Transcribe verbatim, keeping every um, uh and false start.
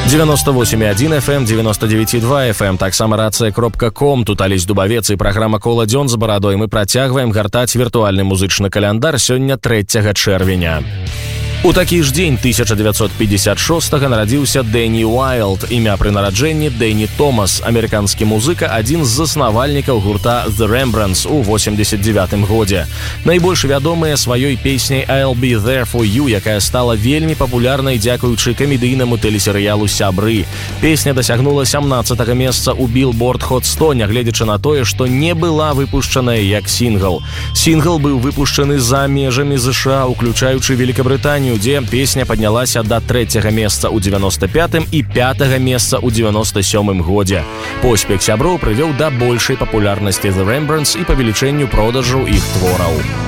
девяносто восемь и один эф эм, девяносто девять и два эф эм, таксама рацыя кропка ком. Тут Алесь Дубавец і праграма «Кола дзён з барадой». Мы працягваем гартаць віртуальны музычны каляндар сёння трэцяга чэрвеня. У такі ж дзень тысяча дзевяцьсот пятьдесят шостага нарадзіўся Дэнні Уайлд. Імя пры нараджэнні Дэнні Томас, амерыканскі музыка, адзін з заснавальнікаў гурта The Rembrandts у восемьдесят девятым годзе. Найбольш вядомыя сваёй песняй «I'll be there for you», якая стала вельмі папулярнай дзякуючы камедыйнаму тэлесерыялу «Сябры». Песня дасягнула сямнаццатага месца ў Billboard Hot сто, нягледзячы на тое, што не была выпушчаная як сінгл. Сінгл быў выпушчаны за межамі ЗША, уключаючы Великабрытанію, дзе песня паднялася да трэцяга месца ў девяносто пятым і пятага месца ў девяносто сёмым годзе. Поспех «Сяброў» прывёў да большай папулярнасці The Rembrandts і павелічэнню продажу іх твораў.